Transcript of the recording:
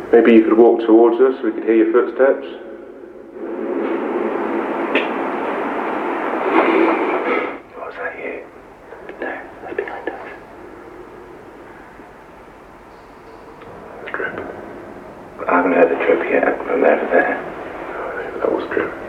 Maybe you could walk towards us so we could hear your footsteps. Was that you? No, that's behind us. The drip. I haven't heard the drip yet from there to there. That was drip.